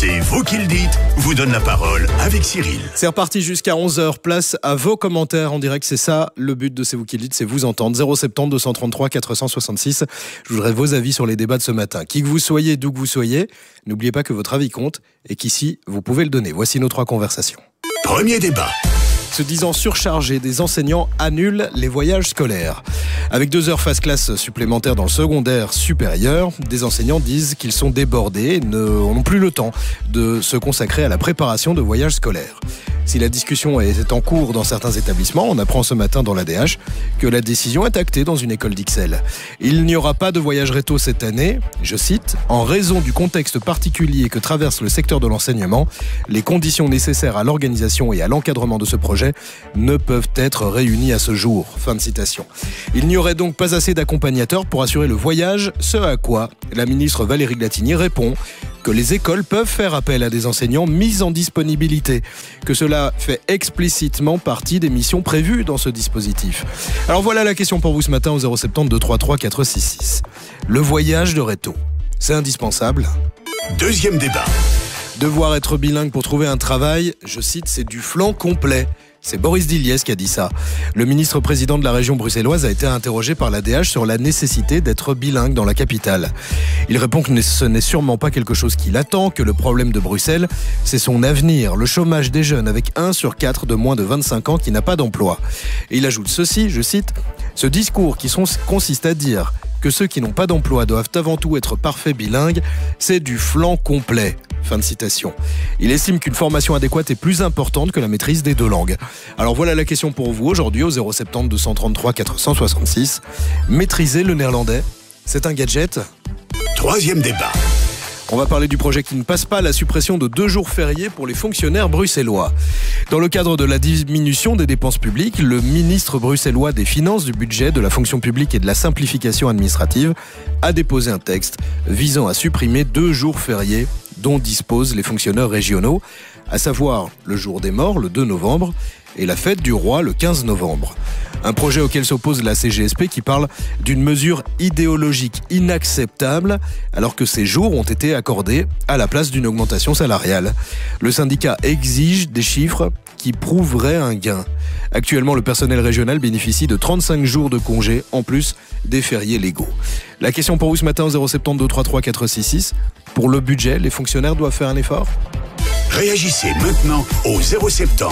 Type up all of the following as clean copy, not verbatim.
C'est vous qui le dites, vous donne la parole avec Cyril. C'est reparti jusqu'à 11h, place à vos commentaires en direct, c'est ça le but de C'est vous qui le dites, c'est vous entendre. 070 233 466, je voudrais vos avis sur les débats de ce matin. Qui que vous soyez, d'où que vous soyez, n'oubliez pas que votre avis compte et qu'ici, vous pouvez le donner. Voici nos 3 conversations. Premier débat. Se disant surchargés, des enseignants annulent les voyages scolaires. Avec 2 heures face classe supplémentaires dans le secondaire supérieur, des enseignants disent qu'ils sont débordés et n'ont plus le temps de se consacrer à la préparation de voyages scolaires. Si la discussion est en cours dans certains établissements, on apprend ce matin dans l'ADH que la décision est actée dans une école d'Ixelles. Il n'y aura pas de voyage réto cette année, je cite, « En raison du contexte particulier que traverse le secteur de l'enseignement, les conditions nécessaires à l'organisation et à l'encadrement de ce projet ne peuvent être réunies à ce jour. » Fin de citation. Il n'y aurait donc pas assez d'accompagnateurs pour assurer le voyage, ce à quoi la ministre Valérie Glatini répond que les écoles peuvent faire appel à des enseignants mis en disponibilité, que cela fait explicitement partie des missions prévues dans ce dispositif. Alors voilà la question pour vous ce matin au 070 233 466. Le voyage de réto, c'est indispensable ? Deuxième débat. Devoir être bilingue pour trouver un travail, je cite, c'est du flanc complet. C'est Boris Diliès qui a dit ça. Le ministre-président de la région bruxelloise a été interrogé par l'ADH sur la nécessité d'être bilingue dans la capitale. Il répond que ce n'est sûrement pas quelque chose qui l'attend, que le problème de Bruxelles, c'est son avenir, le chômage des jeunes avec 1 sur 4 de moins de 25 ans qui n'a pas d'emploi. Et il ajoute ceci, je cite, « Ce discours qui consiste à dire que ceux qui n'ont pas d'emploi doivent avant tout être parfaits bilingues, c'est du flanc complet. » Fin de citation. Il estime qu'une formation adéquate est plus importante que la maîtrise des 2 langues. Alors voilà la question pour vous aujourd'hui au 070 233 466. Maîtriser le néerlandais, c'est un gadget ? Troisième débat. On va parler du projet qui ne passe pas, la suppression de 2 jours fériés pour les fonctionnaires bruxellois. Dans le cadre de la diminution des dépenses publiques, le ministre bruxellois des Finances, du Budget, de la fonction publique et de la simplification administrative a déposé un texte visant à supprimer 2 jours fériés dont disposent les fonctionnaires régionaux, à savoir le jour des morts, le 2 novembre, et la fête du roi, le 15 novembre. Un projet auquel s'oppose la CGSP qui parle d'une mesure idéologique inacceptable alors que ces jours ont été accordés à la place d'une augmentation salariale. Le syndicat exige des chiffres qui prouveraient un gain. Actuellement, le personnel régional bénéficie de 35 jours de congé en plus des fériés légaux. La question pour vous ce matin au 070 233 466. Pour le budget, les fonctionnaires doivent faire un effort ? Réagissez maintenant au 070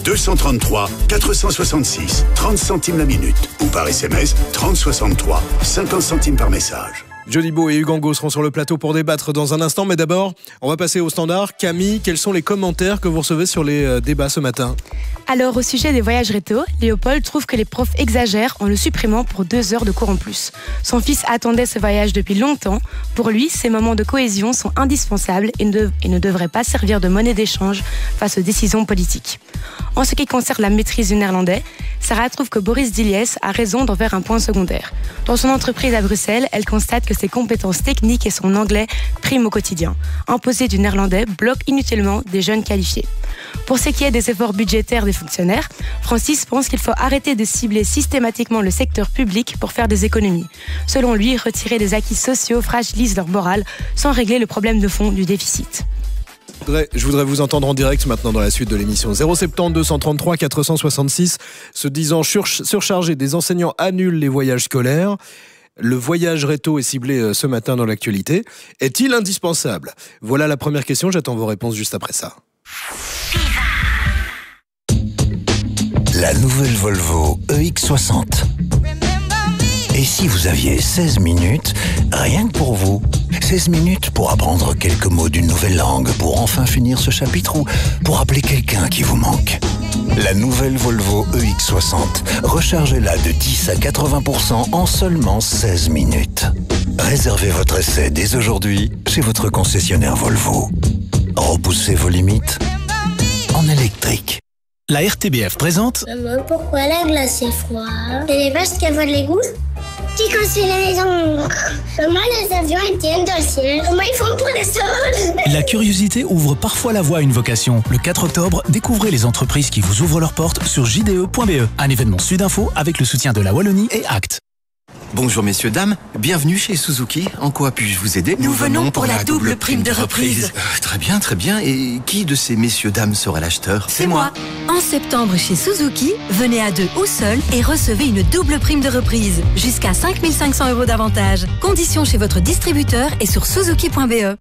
233 466, 30 centimes la minute ou par SMS 3063, 50 centimes par message. Jody Beau et Hugues Angot seront sur le plateau pour débattre dans un instant, mais d'abord, on va passer au standard. Camille, quels sont les commentaires que vous recevez sur les débats ce matin ? Alors, au sujet des voyages réto, Léopold trouve que les profs exagèrent en le supprimant pour 2 heures de cours en plus. Son fils attendait ce voyage depuis longtemps. Pour lui, ces moments de cohésion sont indispensables et ne devraient pas servir de monnaie d'échange face aux décisions politiques. En ce qui concerne la maîtrise du néerlandais, Sarah trouve que Boris Diliès a raison d'en faire un point secondaire. Dans son entreprise à Bruxelles, elle constate que ses compétences techniques et son anglais priment au quotidien. Imposer du néerlandais bloque inutilement des jeunes qualifiés. Pour ce qui est des efforts budgétaires des fonctionnaires, Francis pense qu'il faut arrêter de cibler systématiquement le secteur public pour faire des économies. Selon lui, retirer des acquis sociaux fragilise leur morale sans régler le problème de fond du déficit. Je voudrais vous entendre en direct maintenant dans la suite de l'émission. 070 233 466. Se disant surchargés, des enseignants annulent les voyages scolaires. Le voyage réto est ciblé ce matin dans l'actualité. Est-il indispensable ? Voilà la première question, j'attends vos réponses juste après ça. La nouvelle Volvo EX60. Et si vous aviez 16 minutes, rien que pour vous, 16 minutes pour apprendre quelques mots d'une nouvelle langue, pour enfin finir ce chapitre ou pour appeler quelqu'un qui vous manque. La nouvelle Volvo EX60, rechargez-la de 10 à 80% en seulement 16 minutes. Réservez votre essai dès aujourd'hui chez votre concessionnaire Volvo. Repoussez vos limites en électrique. La RTBF présente... Maman, pourquoi la glace est froide? Et les vaches qui avalent les gouttes? Qui construit les maisons? Comment les avions tiennent dans le ciel? Comment ils font pour les sols? La curiosité ouvre parfois la voie à une vocation. Le 4 octobre, découvrez les entreprises qui vous ouvrent leurs portes sur jde.be. Un événement Sudinfo avec le soutien de la Wallonie et Act. Bonjour messieurs, dames, bienvenue chez Suzuki. En quoi puis-je vous aider? Nous venons pour la double prime de reprise. Très bien, très bien. Et qui de ces messieurs, dames sera l'acheteur? C'est moi. En septembre chez Suzuki, venez à 2 ou seul et recevez une double prime de reprise. Jusqu'à 5 500 € d'avantage. Conditions chez votre distributeur et sur suzuki.be.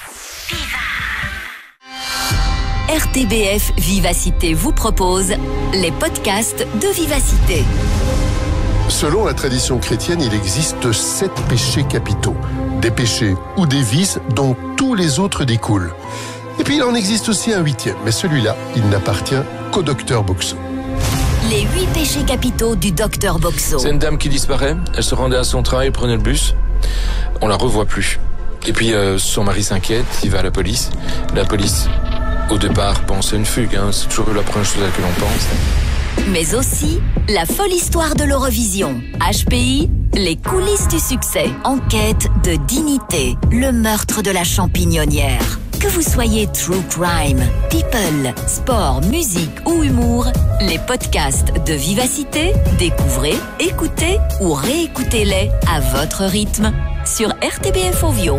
RTBF Vivacité vous propose les podcasts de Vivacité. Selon la tradition chrétienne, il existe 7 péchés capitaux. Des péchés ou des vices dont tous les autres découlent. Et puis il en existe aussi un 8e, mais celui-là, il n'appartient qu'au docteur Boxo. Les 8 péchés capitaux du docteur Boxo. C'est une dame qui disparaît, elle se rendait à son travail, prenait le bus, on la revoit plus. Et puis son mari s'inquiète, il va à la police. La police, au départ, pense à une fugue, c'est toujours la première chose à laquelle on pense. Mais aussi la folle histoire de l'Eurovision. HPI, les coulisses du succès. Enquête de dignité, le meurtre de la champignonnière. Que vous soyez true crime, people, sport, musique ou humour, les podcasts de Vivacité, découvrez, écoutez ou réécoutez-les à votre rythme sur RTBF Ovio.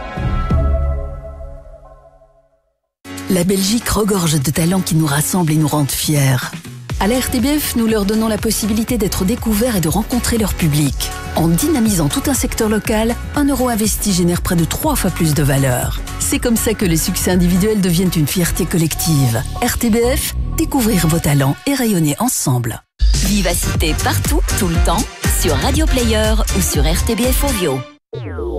La Belgique regorge de talents qui nous rassemblent et nous rendent fiers. À la RTBF, nous leur donnons la possibilité d'être découverts et de rencontrer leur public. En dynamisant tout un secteur local, 1 € investi génère près de 3 fois plus de valeur. C'est comme ça que les succès individuels deviennent une fierté collective. RTBF, découvrir vos talents et rayonner ensemble. Vivacité partout, tout le temps, sur Radio Player ou sur RTBF Ovio.